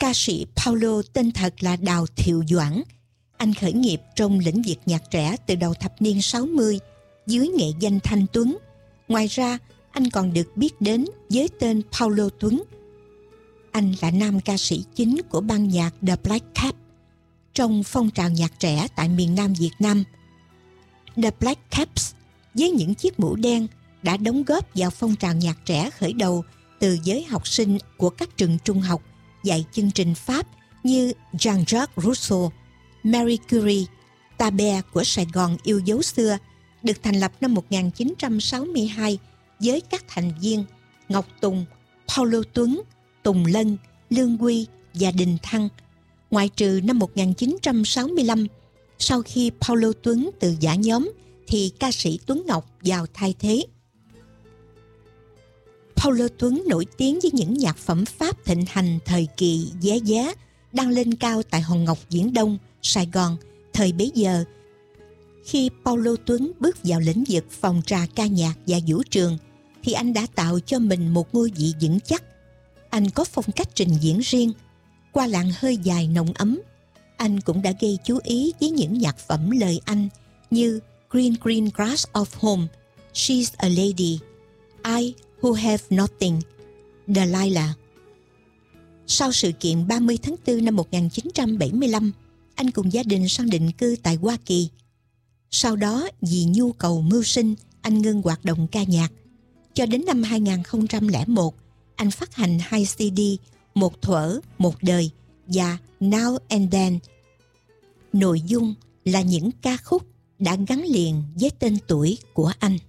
Ca sĩ Paulo tên thật là Đào Thiệu Doãn. Anh khởi nghiệp trong lĩnh vực nhạc trẻ từ đầu thập niên 60 dưới nghệ danh Thanh Tuấn. Ngoài ra, anh còn được biết đến với tên Paulo Tuấn. Anh là nam ca sĩ chính của ban nhạc The Black Caps trong phong trào nhạc trẻ tại miền Nam Việt Nam. The Black Caps với những chiếc mũ đen đã đóng góp vào phong trào nhạc trẻ khởi đầu từ giới học sinh của các trường trung học dạy chương trình Pháp như Jean-Jacques Rousseau, Marie Curie, Tabert của Sài Gòn yêu dấu xưa, được thành lập năm 1962 với các thành viên Ngọc Tùng, Paulo Tuấn, Tùng Lân, Lương Quy và Đình Thăng. Ngoại trừ năm 1965, sau khi Paulo Tuấn từ giã nhóm thì ca sĩ Tuấn Ngọc vào thay thế. Paulo Tuấn nổi tiếng với những nhạc phẩm Pháp thịnh hành thời kỳ Giá Giá, đang lên cao tại Hòn Ngọc Viễn Đông, Sài Gòn thời bấy giờ. Khi Paulo Tuấn bước vào lĩnh vực phòng trà ca nhạc và vũ trường, thì anh đã tạo cho mình một ngôi vị vững chắc. Anh có phong cách trình diễn riêng, qua làn hơi dài nồng ấm. Anh cũng đã gây chú ý với những nhạc phẩm lời Anh như Green Green Grass of Home, She's a Lady, I Who Have Nothing, Delilah. Sau sự kiện 30 tháng 4 năm 1975, anh cùng gia đình sang định cư tại Hoa Kỳ. Sau đó, vì nhu cầu mưu sinh, anh ngưng hoạt động ca nhạc. Cho đến năm 2001, anh phát hành 2 CD, Một Thuở, Một Đời và Now and Then. Nội dung là những ca khúc đã gắn liền với tên tuổi của anh.